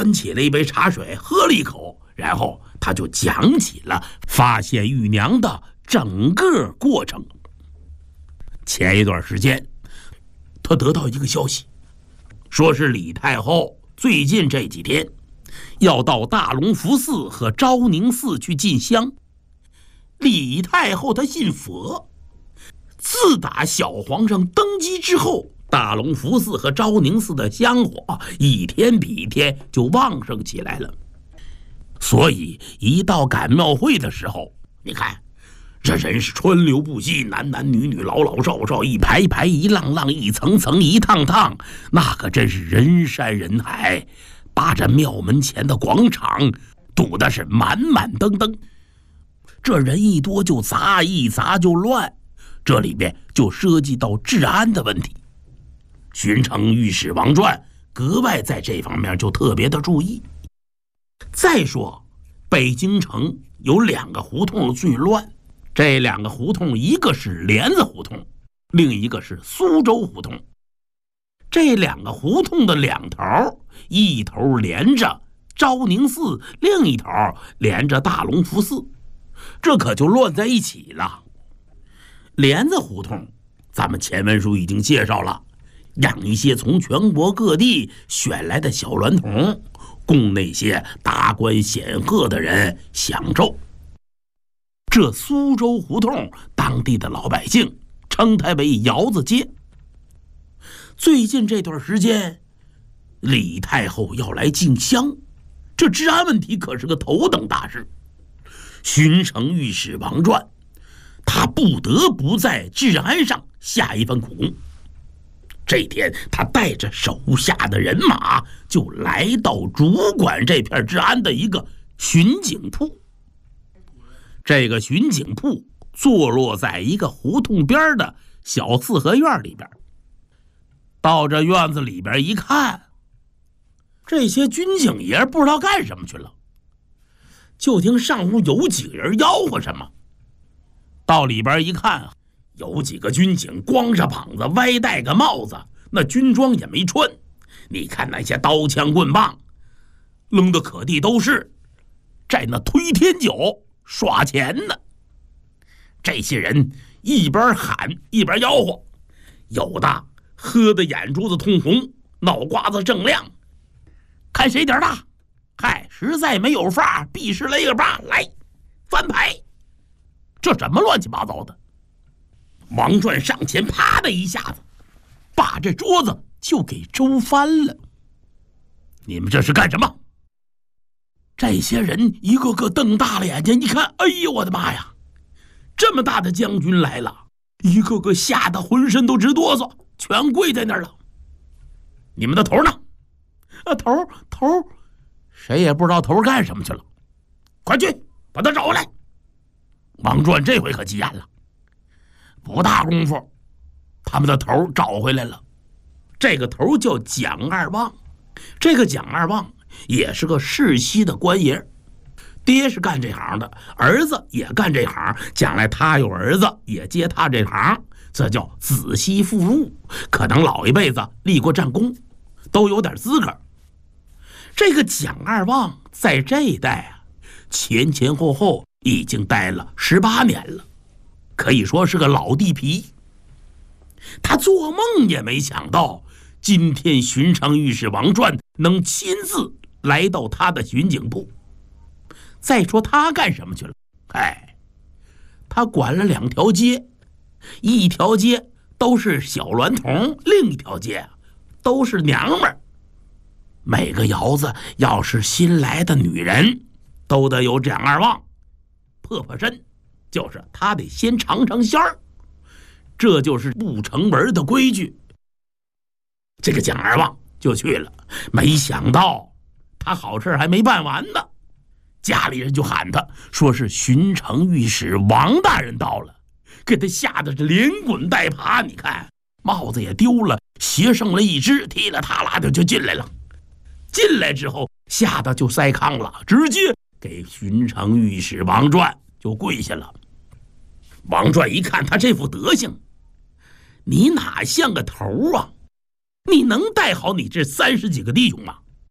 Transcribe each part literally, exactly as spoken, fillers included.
端起了一杯茶水，喝了一口，然后他就讲起了发现玉娘的整个过程。前一段时间，他得到一个消息，说是李太后最近这几天要到大隆福寺和昭宁寺去进香。李太后她信佛，自打小皇上登基之后，大隆福寺和昭宁寺的香火一天比一天就旺盛起来了。所以一到赶庙会的时候，你看这人是川流不息，男男女女老老少少，一排排一浪浪，一层层一趟趟，那可真是人山人海，把这庙门前的广场堵得是满满登登。这人一多就杂，一杂就乱，这里边就涉及到治安的问题。巡城御史王传格外在这方面就特别的注意。再说北京城有两个胡同最乱，这两个胡同一个是帘子胡同，另一个是苏州胡同。这两个胡同的两头，一头连着昭宁寺，另一头连着大隆福寺，这可就乱在一起了。帘子胡同咱们前文书已经介绍了，养一些从全国各地选来的小娈童，供那些达官显赫的人享受。这苏州胡同当地的老百姓称它为窑子街。最近这段时间，李太后要来进香，这治安问题可是个头等大事。巡城御史王传他不得不在治安上下一番苦功。这天他带着手下的人马就来到主管这片治安的一个巡警铺。这个巡警铺坐落在一个胡同边的小四合院里边。到这院子里边一看，这些军警爷不知道干什么去了，就听上屋有几个人吆喝什么。到里边一看，有几个军警光着膀子，歪戴个帽子，那军装也没穿，你看那些刀枪棍棒扔的可地都是，在那推天酒耍钱呢。这些人一边喊一边吆喝，有的喝得眼珠子通红，脑瓜子正亮，看谁点大，嗨，实在没有法，必是来个吧，来翻牌。这什么乱七八糟的。王传上前啪的一下子把这桌子就给周翻了。你们这是干什么？这些人一个个瞪大了眼睛，一看，哎呦我的妈呀，这么大的将军来了，一个个吓得浑身都直哆嗦，全跪在那儿了。你们的头呢？啊，头头谁也不知道头干什么去了，快去把他找回来。王传这回可急眼了，不大功夫他们的头找回来了。这个头叫蒋二旺，这个蒋二旺也是个世袭的官爷，爹是干这行的，儿子也干这行，将来他有儿子也接他这行，这叫子息妇孺，可能老一辈子立过战功，都有点资格。这个蒋二旺在这一代啊，前前后后已经待了十八年了，可以说是个老地皮。他做梦也没想到，今天巡城御史王传能亲自来到他的巡警部。再说他干什么去了？哎，他管了两条街，一条街都是小娈童，另一条街都是娘们儿。每个窑子要是新来的女人，都得有蒋二旺破破身，就是他得先尝尝鲜儿，这就是不成文的规矩。这个蒋二旺就去了，没想到他好事还没办完呢，家里人就喊他，说是巡城御史王大人到了，给他吓得是连滚带爬，你看帽子也丢了，鞋剩了一只，踢了踏啦的就进来了。进来之后吓得就塞炕了，直接给巡城御史王传就跪下了。王传一看他这副德行，你哪像个头啊？你能带好你这三十几个弟兄吗？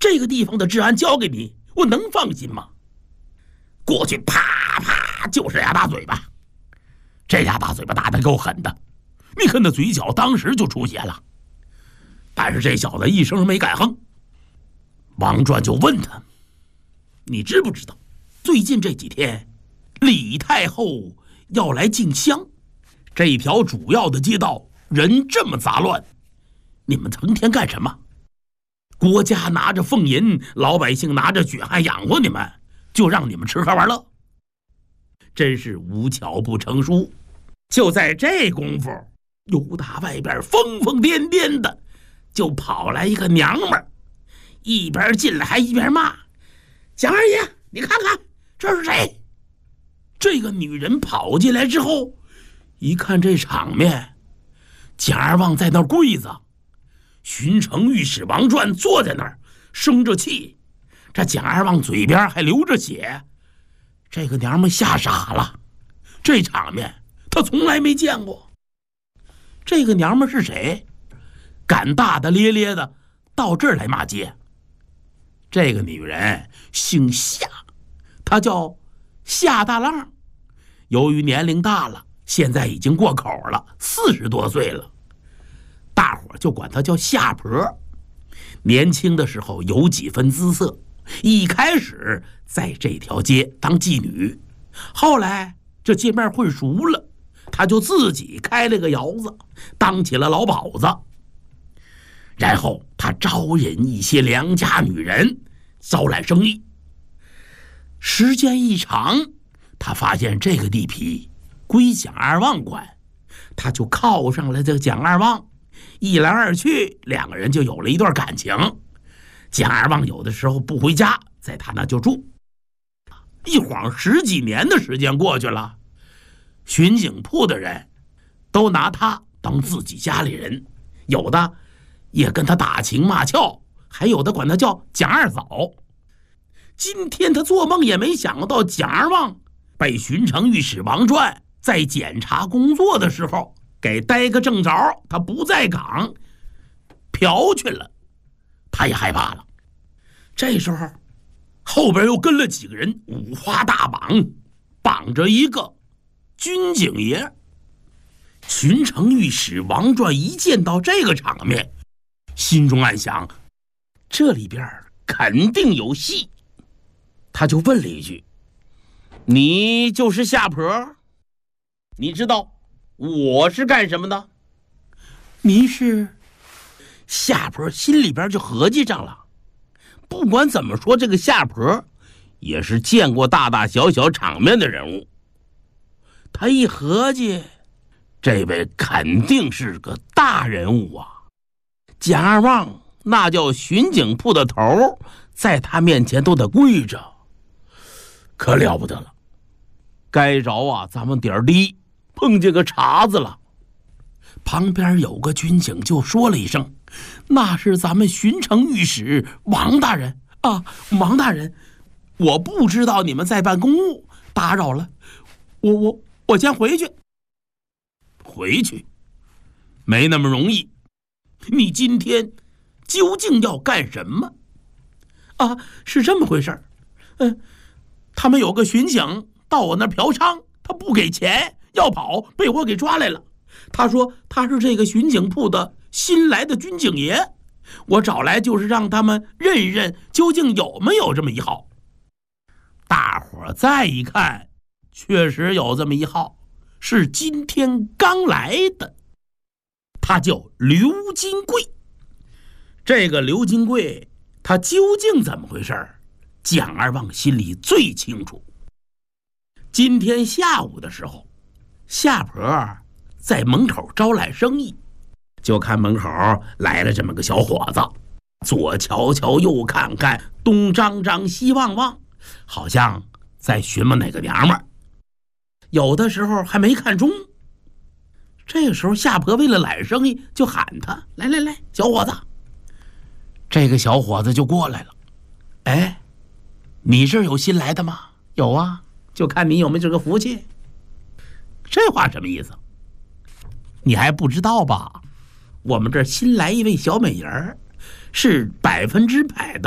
这个地方的治安交给你，我能放心吗？过去啪啪就是俩大嘴巴，这俩大嘴巴打得够狠的，你看那嘴角当时就出血了。但是这小子一声没敢哼。王传就问他：你知不知道最近这几天李太后要来进香，这条主要的街道人这么杂乱，你们成天干什么？国家拿着俸银，老百姓拿着血汗养活你们，就让你们吃喝玩乐，真是无巧不成书。就在这功夫，由打外边疯疯癫癫的就跑来一个娘们儿，一边进来还一边骂：蒋二爷，你看看这是谁？这个女人跑进来之后，一看这场面，蒋二旺在那儿跪着，巡城御史王传坐在那儿生着气，这蒋二旺嘴边还流着血。这个娘们吓傻了，这场面她从来没见过。这个娘们是谁？敢大大咧咧的到这儿来骂街。这个女人姓夏，她叫夏大浪，由于年龄大了，现在已经过口了，四十多岁了，大伙就管她叫夏婆。年轻的时候有几分姿色，一开始在这条街当妓女，后来这街面混熟了，她就自己开了个窑子，当起了老鸨子。然后她招引一些良家女人招揽生意，时间一长，她发现这个地皮归蒋二旺管，她就靠上了这个蒋二旺，一来二去，两个人就有了一段感情。蒋二旺有的时候不回家，在他那就住。一晃十几年的时间过去了，巡警铺的人都拿他当自己家里人，有的也跟他打情骂俏，还有的管他叫蒋二嫂。今天他做梦也没想到，蒋二旺被巡城御史王传在检查工作的时候给逮个正着，他不在岗嫖去了，他也害怕了。这时候后边又跟了几个人，五花大绑，绑着一个军警爷。巡城御史王传一见到这个场面，心中暗想，这里边肯定有戏。他就问了一句：你就是夏婆？你知道我是干什么的？你是？夏婆心里边就合计上了，不管怎么说，这个夏婆也是见过大大小小场面的人物。他一合计，这位肯定是个大人物啊！蒋二旺那叫巡警铺的头，在他面前都得跪着，可了不得了。该着啊，咱们点儿低，碰见个茬子了。旁边有个军警就说了一声：那是咱们巡城御史王大人啊，王大人，我不知道你们在办公务，打扰了，我我我先回去。回去没那么容易，你今天究竟要干什么？啊，是这么回事儿。嗯，他们有个巡警到我那儿嫖娼，他不给钱要跑，被我给抓来了。他说他是这个巡警铺的新来的军警爷，我找来就是让他们认认究竟有没有这么一号。大伙再一看，确实有这么一号，是今天刚来的，他叫刘金贵。这个刘金贵他究竟怎么回事，蒋二旺心里最清楚。今天下午的时候，夏婆在门口招揽生意，就看门口来了这么个小伙子，左瞧瞧右看看，东张张西望望，好像在询问哪个娘们儿，有的时候还没看中。这个时候夏婆为了揽生意，就喊他：来来来，小伙子。这个小伙子就过来了。哎，你这儿有新来的吗？有啊，就看你有没有这个福气。这话什么意思？你还不知道吧？我们这儿新来一位小美人儿，是百分之百的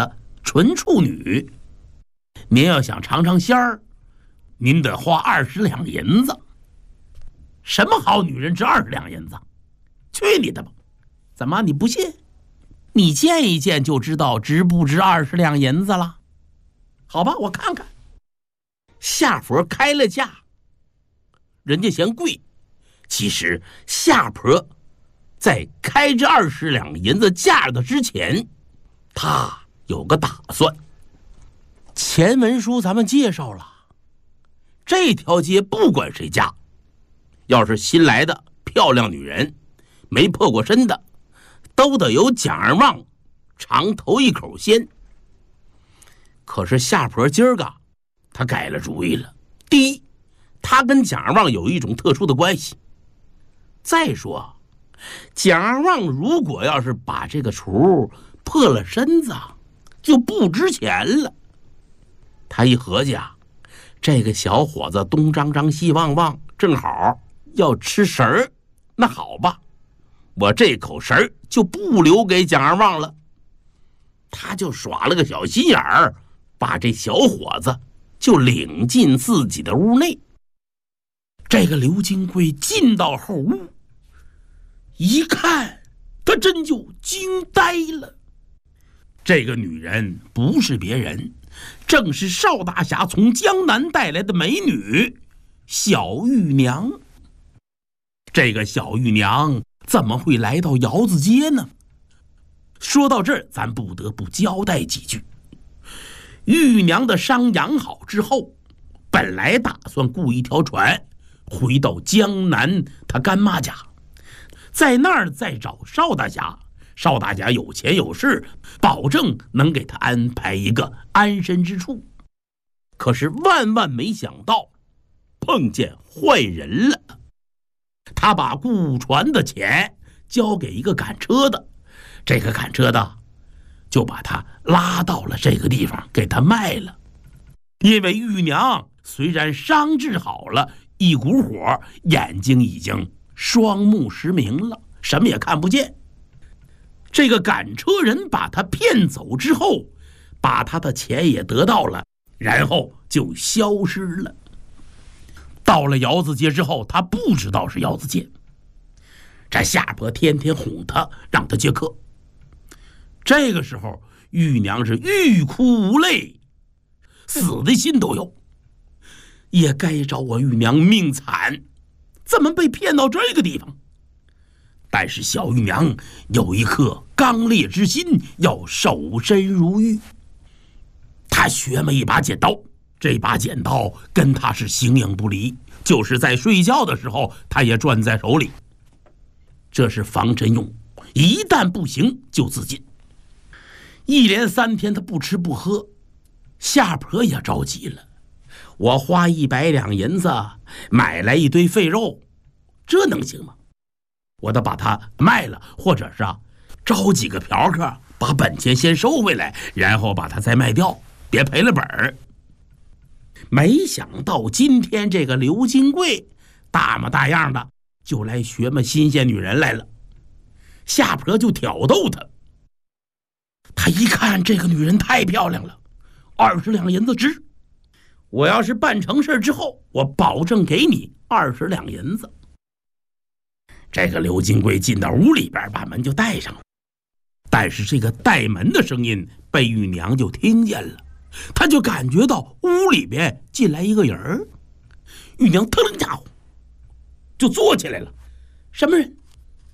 纯处女。您要想尝尝鲜儿，您得花二十两银子。什么好女人值二十两银子？去你的吧！怎么你不信？你见一见就知道值不值二十两银子了。好吧，我看看。夏婆开了价，人家嫌贵，其实夏婆在开这二十两银子价的之前，他有个打算。前文书咱们介绍了，这条街不管谁家，要是新来的漂亮女人，没破过身的，都得由蒋二旺尝头一口鲜。可是夏婆今儿个他改了主意了。第一，他跟蒋二旺有一种特殊的关系。再说，蒋二旺如果要是把这个厨破了身子，就不值钱了。他一合计啊，这个小伙子东张张西望望，正好要吃食儿，那好吧，我这口食儿就不留给蒋二旺了。他就耍了个小心眼儿，把这小伙子就领进自己的屋内。这个刘金贵进到后屋，一看，他真就惊呆了。这个女人不是别人，正是邵大侠从江南带来的美女小玉娘。这个小玉娘怎么会来到窑子街呢？说到这儿，咱不得不交代几句。玉娘的伤养好之后，本来打算雇一条船回到江南他干妈家，在那儿再找邵大侠。邵大侠有钱有势，保证能给他安排一个安身之处。可是万万没想到，碰见坏人了。他把雇船的钱交给一个赶车的，这个赶车的就把他拉到了这个地方，给他卖了。因为玉娘虽然伤治好了，一股火，眼睛已经双目失明了，什么也看不见。这个赶车人把他骗走之后，把他的钱也得到了，然后就消失了。到了窑子街之后，他不知道是窑子街。这夏婆天天哄他，让他接客。这个时候，玉娘是欲哭无泪，死的心都有。也该找我玉娘命惨，怎么被骗到这个地方？但是小玉娘有一颗刚烈之心，要守身如玉。她学了一把剪刀，这把剪刀跟她是形影不离，就是在睡觉的时候，她也攥在手里。这是防身用，一旦不行就自尽。一连三天，她不吃不喝，夏婆也着急了。我花一百两银子买来一堆废肉，这能行吗？我得把它卖了，或者是啊，招几个嫖客，把本钱先收回来，然后把它再卖掉，别赔了本儿。没想到今天这个刘金贵大模大样的就来学么新鲜女人来了。夏婆就挑逗他，他一看这个女人太漂亮了，二十两银子值。我要是办成事之后，我保证给你二十两银子。这个刘金贵进到屋里边，把门就带上了。但是这个带门的声音被玉娘就听见了，他就感觉到屋里边进来一个人。玉娘腾楞家伙就坐起来了。什么人？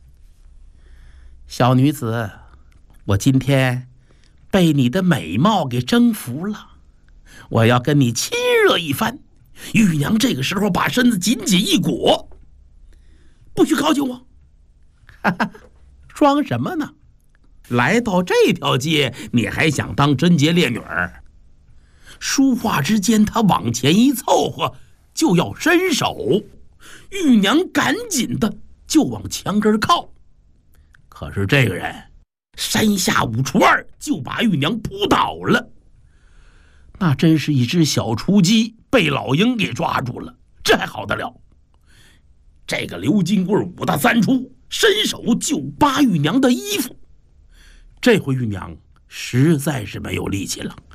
小女子，我今天被你的美貌给征服了，我要跟你亲热一番。玉娘这个时候把身子紧紧一裹，不许靠近我！哈哈，装什么呢？来到这条街，你还想当贞洁烈女儿？说话之间，他往前一凑合，就要伸手。玉娘赶紧的就往墙根靠，可是这个人三下五除二就把玉娘扑倒了。那真是一只小雏鸡被老鹰给抓住了，这还好得了？这个刘金贵五大三粗，伸手就扒玉娘的衣服。这回玉娘实在是没有力气了。